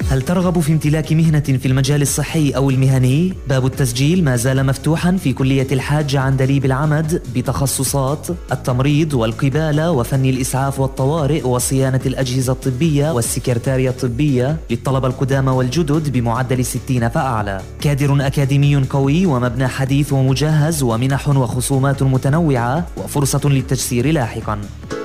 هل ترغب في امتلاك مهنة في المجال الصحي أو المهني؟ باب التسجيل ما زال مفتوحا في كلية الحاج عندليب العمد بتخصصات التمريض والقبالة وفن الإسعاف والطوارئ وصيانة الأجهزة الطبية والسكرتارية الطبية للطلبة القدامى والجدد بمعدل 60 فأعلى. كادر أكاديمي قوي ومبنى حديث ومجهز ومنح وخصومات متنوعة وفرصة للتجسير لاحقا.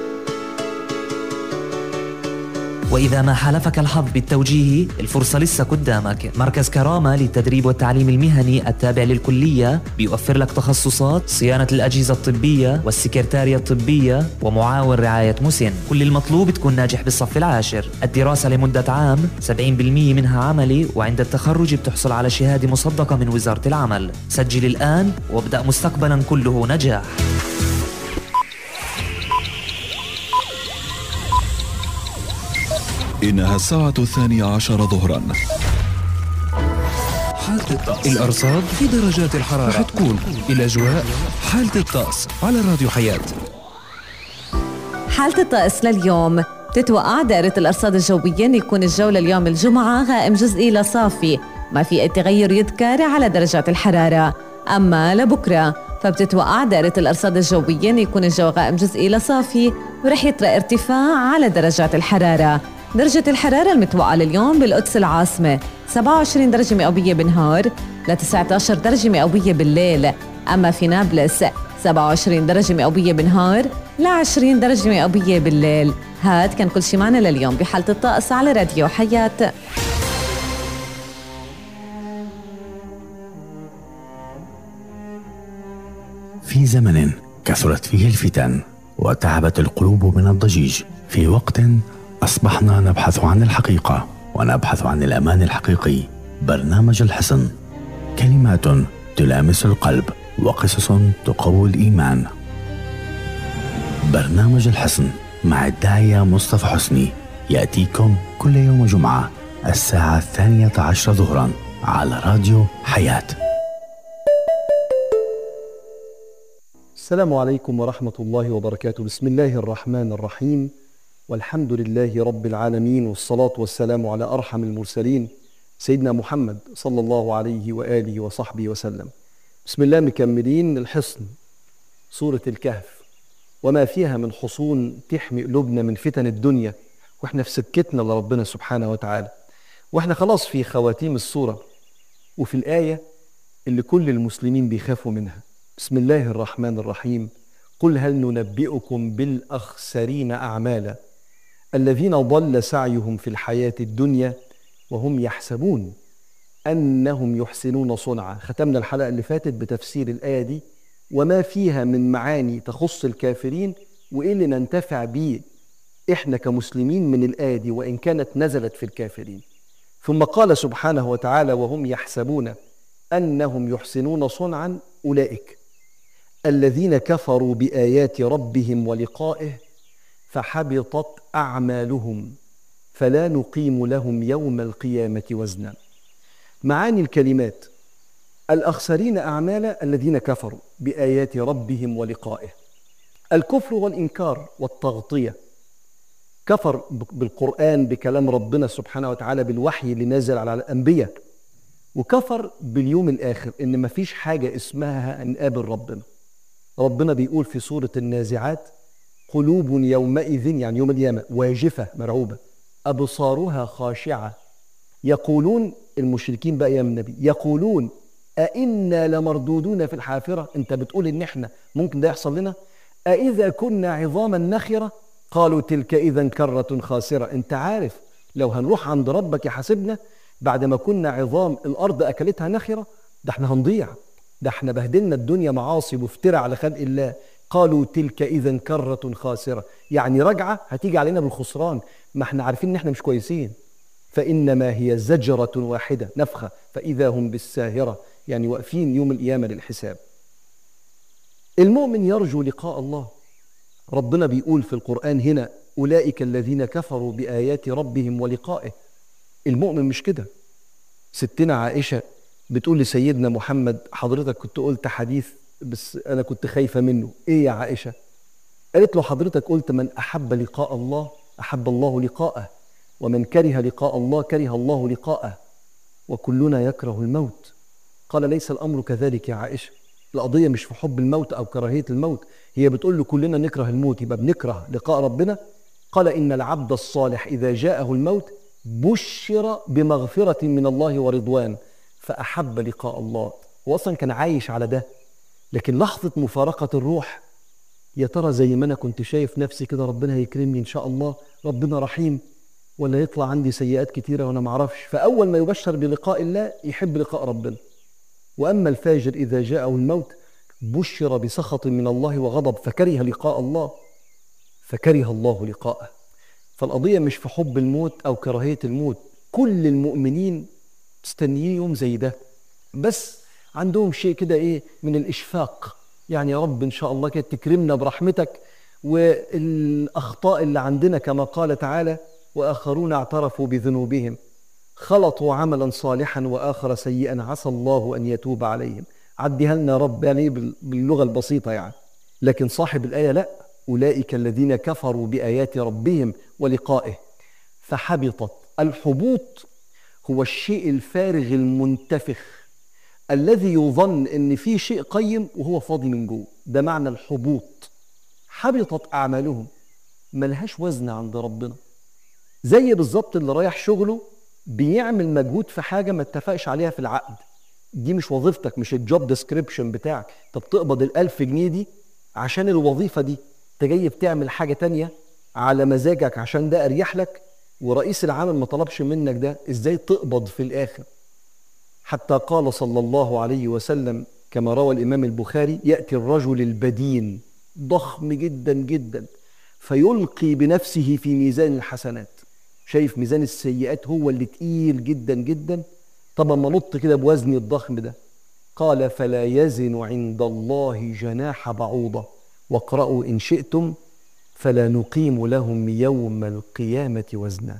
وإذا ما حالفك الحظ بالتوجيه الفرصة لسه قدامك. مركز كرامة للتدريب والتعليم المهني التابع للكلية بيوفر لك تخصصات صيانة الأجهزة الطبية والسكرتارية الطبية ومعاون رعاية مسن. كل المطلوب تكون ناجح بالصف العاشر. الدراسة لمدة عام 70% منها عملي، وعند التخرج بتحصل على شهادة مصدقة من وزارة العمل. سجل الآن وابدأ مستقبلا كله نجاح. إنها الساعة 12 ظهرا. حالة الطقس. الأرصاد في درجات الحرارة رح تكون الأجواء. حالة الطقس على راديو حياة. حالة الطقس لليوم تتوقع دائرة الأرصاد الجوية أن يكون الجو لليوم الجمعة غائم جزئي لصافي، ما في أي تغير يذكر على درجات الحرارة. أما لبكرة فبتتوقع دائرة الأرصاد الجوية أن يكون الجو غائم جزئي لصافي، ورح يطرأ ارتفاع على درجات الحرارة. درجة الحرارة المتوقعة لليوم بالقدس العاصمة 27 درجة مئوية بالنهار ل 19 درجة مئوية بالليل. أما في نابلس 27 درجة مئوية بالنهار ل 20 درجة مئوية بالليل. هاد كان كل شي معنا لليوم بحالة الطقس على راديو حياة. في زمن كثرت فيه الفتن وتعبت القلوب من الضجيج، في وقت أصبحنا نبحث عن الحقيقة ونبحث عن الأمان الحقيقي. برنامج الحصن، كلمات تلامس القلب وقصص تقوي الإيمان. برنامج الحصن مع الداعية مصطفى حسني يأتيكم كل يوم جمعة الساعة 12 ظهرا على راديو حياة. السلام عليكم ورحمة الله وبركاته. بسم الله الرحمن الرحيم، والحمد لله رب العالمين، والصلاة والسلام على أرحم المرسلين سيدنا محمد صلى الله عليه وآله وصحبه وسلم. بسم الله مكملين الحصن، سورة الكهف وما فيها من حصون تحمي قلوبنا من فتن الدنيا، وإحنا في سكتنا لربنا سبحانه وتعالى، وإحنا خلاص في خواتيم السورة وفي الآية اللي كل المسلمين بيخافوا منها. بسم الله الرحمن الرحيم. قل هل ننبئكم بالأخسرين أعمالا الذين ضل سعيهم في الحياة الدنيا وهم يحسبون أنهم يحسنون صنعا. ختمنا الحلقة اللي فاتت بتفسير الآية دي وما فيها من معاني تخص الكافرين، وإيه اللي ننتفع بيه إحنا كمسلمين من الآية دي وإن كانت نزلت في الكافرين. ثم قال سبحانه وتعالى وهم يحسبون أنهم يحسنون صنعا أولئك الذين كفروا بآيات ربهم ولقائه فحبطت أعمالهم فلا نقيم لهم يوم القيامة وزنا. معاني الكلمات: الأخسرين أعمالا الذين كفروا بآيات ربهم ولقائه. الكفر والإنكار والتغطية، كفر بالقرآن بكلام ربنا سبحانه وتعالى بالوحي اللي نازل على الأنبياء، وكفر باليوم الآخر، إن مفيش حاجة اسمها نقابل ربنا. ربنا بيقول في سورة النازعات: قلوب يومئذ، يعني يوم القيامة، واجفة مرعوبة أبصارها خاشعة يقولون، المشركين بقى يا النبي، يقولون أئنا لمردودون في الحافرة. أنت بتقول إن إحنا ممكن ده يحصل لنا؟ أئذا كنا عظاما نخرة قالوا تلك إذا كرة خاسرة. أنت عارف لو هنروح عند ربك يحاسبنا بعد ما كنا عظام الأرض أكلتها نخرة، ده احنا هنضيع، ده احنا بهدلنا الدنيا معاصي وافتراء على خلق الله. قالوا تلك إذا كرة خاسرة، يعني رجعة هتيجي علينا بالخسران، ما احنا عارفين ان احنا مش كويسين. فإنما هي زجرة واحدة، نفخة فإذا هم بالساهرة، يعني واقفين يوم القيامة للحساب. المؤمن يرجو لقاء الله. ربنا بيقول في القرآن هنا: أولئك الذين كفروا بآيات ربهم ولقائه. المؤمن مش كده. ستنا عائشة بتقول لسيدنا محمد: حضرتك كنت قلت حديث بس أنا كنت خايفة منه. إيه يا عائشة؟ قالت له: حضرتك قلت من أحب لقاء الله أحب الله لقاءه، ومن كره لقاء الله كره الله لقاءه، وكلنا يكره الموت. قال ليس الأمر كذلك يا عائشة، القضية مش في حب الموت أو كراهية الموت، هي بتقول له كلنا نكره الموت يبقى بنكره لقاء ربنا. قال إن العبد الصالح إذا جاءه الموت بشر بمغفرة من الله ورضوان فأحب لقاء الله. هو أصلا كان عايش على ده، لكن لحظة مفارقة الروح يا ترى زي ما أنا كنت شايف نفسي كده ربنا هيكرمني إن شاء الله، ربنا رحيم، ولا يطلع عندي سيئات كتيرة وأنا معرفش. فأول ما يبشر بلقاء الله يحب لقاء ربنا. وأما الفاجر إذا جاءه الموت بشر بسخط من الله وغضب فكره لقاء الله فكره الله لقاءه. فالقضية مش في حب الموت أو كراهية الموت، كل المؤمنين مستنيين يوم زي ده، بس عندهم شيء كده إيه من الإشفاق، يعني يا رب إن شاء الله كده تكرمنا برحمتك، والأخطاء اللي عندنا كما قال تعالى وآخرون اعترفوا بذنوبهم خلطوا عملا صالحا وآخر سيئا عسى الله أن يتوب عليهم. عديها لنا رب يعني باللغة البسيطة يعني. لكن صاحب الآية لا، أولئك الذين كفروا بآيات ربهم ولقائه فحبطت. الحبوط هو الشيء الفارغ المنتفخ الذي يظن ان فيه شيء قيم وهو فاضي من جوه، ده معنى الحبوط. حبطت أعمالهم، ملهاش وزن عند ربنا. زي بالظبط اللي رايح شغله بيعمل مجهود في حاجة ما اتفقش عليها في العقد، دي مش وظيفتك، مش الجوب ديسكريبشن بتاعك. طب تقبض 1000 جنيه دي عشان الوظيفة دي، انت جاي بتعمل حاجة تانية على مزاجك عشان ده أريح لك، ورئيس العمل ما طلبش منك ده، ازاي تقبض في الآخر؟ حتى قال صلى الله عليه وسلم كما روى الإمام البخاري يأتي الرجل البدين ضخم جدا جدا فيلقي بنفسه في ميزان الحسنات. شايف ميزان السيئات هو اللي تقيل جدا جدا، طب ما نط كده بوزن الضخم ده. قال فلا يزن عند الله جناح بعوضة، واقرأوا إن شئتم فلا نقيم لهم يوم القيامة وزنا.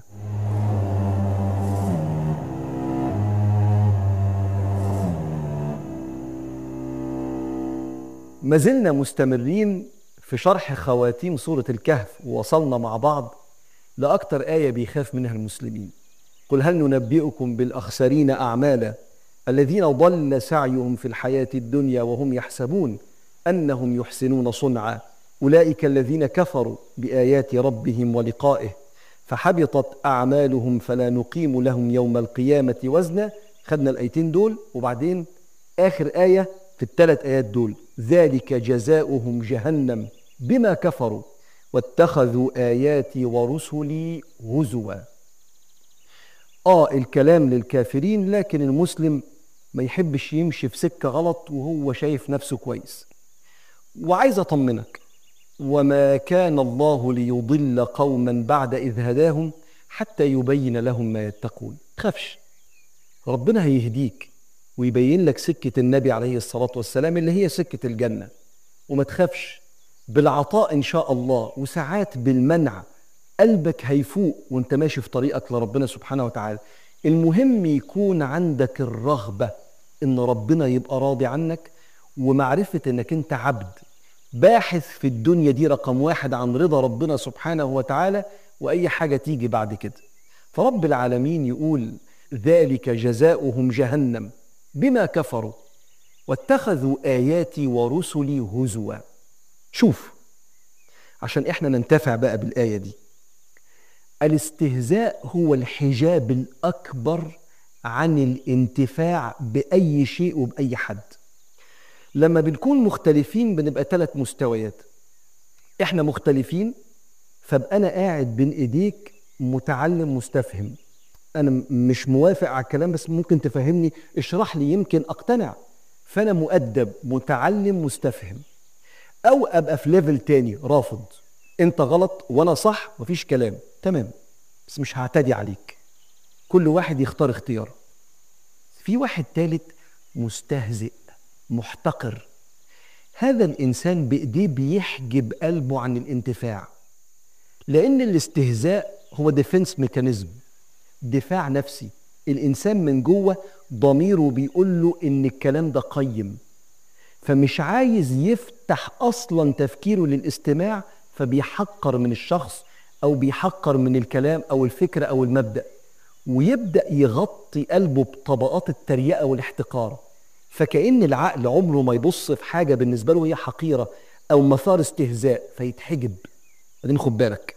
ما زلنا مستمرين في شرح خواتيم سورة الكهف، ووصلنا مع بعض لأكتر آية بيخاف منها المسلمين. قل هل ننبئكم بالأخسرين أعمالا الذين ضل سعيهم في الحياة الدنيا وهم يحسبون أنهم يحسنون صنعا أولئك الذين كفروا بآيات ربهم ولقائه فحبطت أعمالهم فلا نقيم لهم يوم القيامة وزنا. خدنا الآيتين دول، وبعدين آخر آية في ال3 آيات دول ذلك جزاؤهم جهنم بما كفروا واتخذوا آياتي ورسلي هزوا. الكلام للكافرين، لكن المسلم ما يحبش يمشي في سكة غلط وهو شايف نفسه كويس. وعايز أطمنك، وما كان الله ليضل قوما بعد إذ هداهم حتى يبين لهم ما يتقون. تخافش، ربنا هيهديك ويبين لك سكة النبي عليه الصلاة والسلام اللي هي سكة الجنة. وما تخافش، بالعطاء إن شاء الله وساعات بالمنع قلبك هيفوق وانت ماشي في طريقك لربنا سبحانه وتعالى. المهم يكون عندك الرغبة إن ربنا يبقى راضي عنك، ومعرفة إنك أنت عبد باحث في الدنيا دي رقم 1 عن رضا ربنا سبحانه وتعالى، وأي حاجة تيجي بعد كده. فرب العالمين يقول ذلك جزاؤهم جهنم بما كفروا واتخذوا آياتي ورسلي هزوا. شوف، عشان احنا ننتفع بقى بالآية دي، الاستهزاء هو الحجاب الأكبر عن الانتفاع بأي شيء وبأي حد. لما بنكون مختلفين بنبقى 3 مستويات. احنا مختلفين، فبقى أنا قاعد بين إيديك متعلم مستفهم، أنا مش موافق على الكلام بس ممكن تفهمني، اشرح لي يمكن أقتنع. فأنا مؤدب متعلم مستفهم. أو أبقى في ليفل تاني رافض، أنت غلط وأنا صح، مفيش كلام، تمام، بس مش هعتدي عليك. كل واحد يختار اختيار. في واحد ثالث مستهزئ محتقر، هذا الإنسان بإيديه بيحجب قلبه عن الانتفاع، لأن الاستهزاء هو ديفنس ميكانيزم، دفاع نفسي. الإنسان من جوه ضميره بيقول له إن الكلام ده قيم، فمش عايز يفتح أصلا تفكيره للاستماع، فبيحقر من الشخص أو بيحقر من الكلام أو الفكرة أو المبدأ، ويبدأ يغطي قلبه بطبقات التريقة والاحتقار، فكأن العقل عمره ما يبص في حاجة بالنسبة له هي حقيرة أو مثار استهزاء فيتحجب. بعدين خد بالك،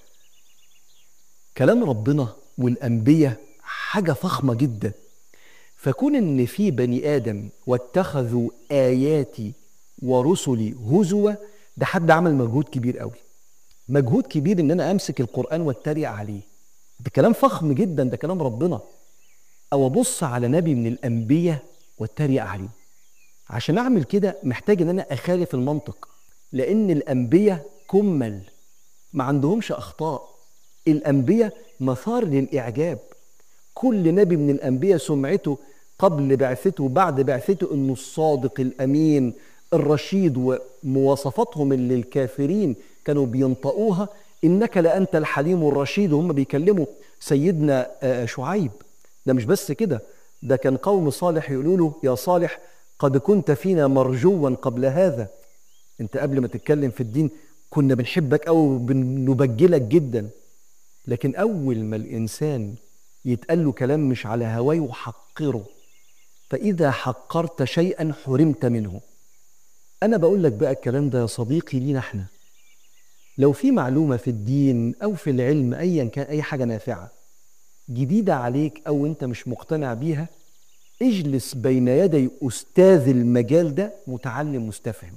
كلام ربنا والأنبياء حاجة فخمة جدا، فكون إن في بني آدم واتخذوا آياتي ورسلي هزوا، ده حد عمل مجهود كبير قوي، مجهود كبير إن أنا أمسك القرآن واتريق عليه. ده كلام فخم جدا، ده كلام ربنا. أو أبص على نبي من الأنبياء واتريق عليه. عشان أعمل كده محتاج إن أنا أخالف المنطق، لأن الأنبياء كمل ما عندهمش أخطاء. الأنبياء مثار للإعجاب. كل نبي من الأنبياء سمعته قبل بعثته وبعد بعثته إنه الصادق الأمين الرشيد، ومواصفاتهم اللي الكافرين كانوا بينطقوها إنك لأنت الحليم الرشيد، وهم بيكلموا سيدنا شعيب. ده مش بس كده، ده كان قوم صالح يقولوا له يا صالح قد كنت فينا مرجوا قبل هذا، انت قبل ما تتكلم في الدين كنا بنحبك أو بنبجلك جدا. لكن أول ما الإنسان يتقال له كلام مش على هواه يحقره، فإذا حقرت شيئا حرمت منه. أنا بقول لك بقى الكلام ده يا صديقي لينا احنا، لو في معلومة في الدين أو في العلم أيا كان، أي حاجة نافعة جديدة عليك أو أنت مش مقتنع بيها، اجلس بين يدي أستاذ المجال ده متعلم مستفهم.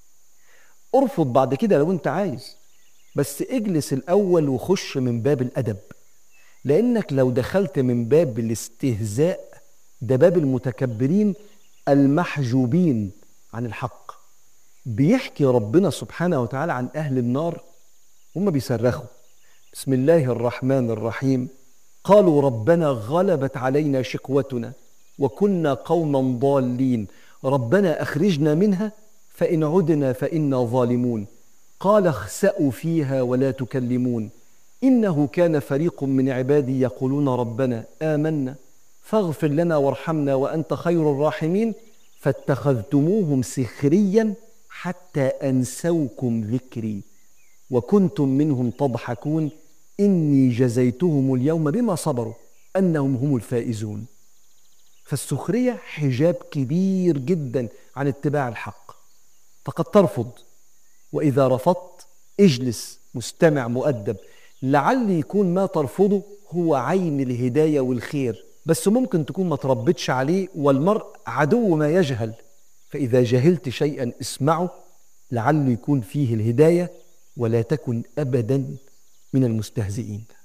ارفض بعد كده لو أنت عايز، بس اجلس الأول وخش من باب الأدب، لأنك لو دخلت من باب الاستهزاء ده باب المتكبرين المحجوبين عن الحق. بيحكي ربنا سبحانه وتعالى عن أهل النار هم بيصرخوا بسم الله الرحمن الرحيم، قالوا ربنا غلبت علينا شقوتنا وكنا قوما ضالين ربنا أخرجنا منها فإن عدنا فإنا ظالمون قال اخسأوا فيها ولا تكلمون إنه كان فريق من عبادي يقولون ربنا آمنا فاغفر لنا وارحمنا وأنت خير الراحمين فاتخذتموهم سخريا حتى أنسوكم ذكري وكنتم منهم تضحكون إني جزيتهم اليوم بما صبروا أنهم هم الفائزون. فالسخرية حجاب كبير جدا عن اتباع الحق، فقد ترفض، وإذا رفضت اجلس مستمع مؤدب، لعل يكون ما ترفضه هو عين الهداية والخير، بس ممكن تكون ما تربتش عليه، والمرء عدو ما يجهل. فإذا جهلت شيئا اسمعه لعل يكون فيه الهداية، ولا تكن أبدا من المستهزئين.